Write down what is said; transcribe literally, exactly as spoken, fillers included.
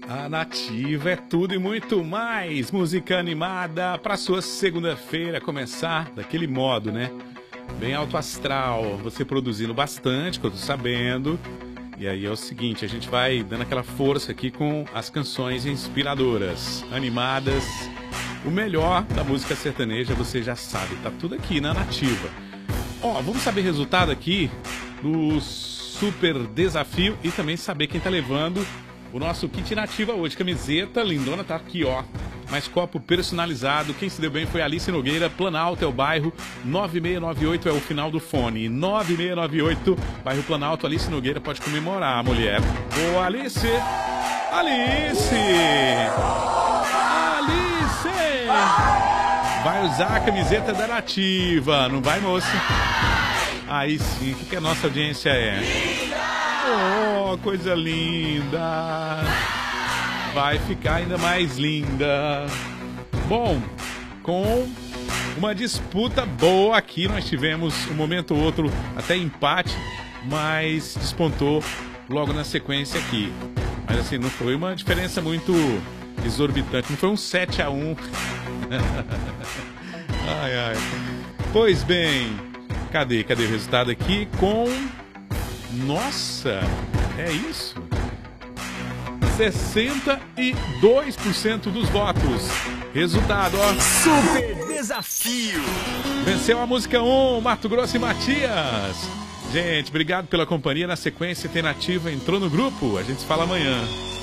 A Nativa é tudo e muito mais. Música animada para sua segunda-feira começar daquele modo, né? Bem alto astral, você produzindo bastante, que eu tô sabendo. E aí é o seguinte, a gente vai dando aquela força aqui com as canções inspiradoras, animadas. O melhor da música sertaneja, você já sabe, tá tudo aqui na Nativa. Ó, vamos saber resultado aqui do super desafio e também saber quem tá levando o nosso kit Nativa hoje. Camiseta lindona, tá aqui, ó. Mais copo personalizado. Quem se deu bem foi Alice Nogueira. Planalto é o bairro. nove seis nove oito é o final do fone. nove seis nove oito, bairro Planalto. Alice Nogueira pode comemorar, mulher. Boa, Alice! Alice! Alice! Vai usar a camiseta da Nativa, não vai, moça? Aí sim, o que, que a nossa audiência é? Oh, coisa linda! Vai ficar ainda mais linda. Bom, com uma disputa boa aqui, nós tivemos um momento ou outro até empate, mas despontou logo na sequência aqui. Mas assim, não foi uma diferença muito exorbitante, não foi um sete a um. Ai, ai. Pois bem, cadê? Cadê o resultado aqui com... Nossa, é isso? sessenta e dois por cento dos votos. Resultado, ó. Super desafio. Venceu a música um, Mato Grosso e Matias. Gente, obrigado pela companhia. Na sequência, tem Nativa entrou no grupo. A gente se fala amanhã.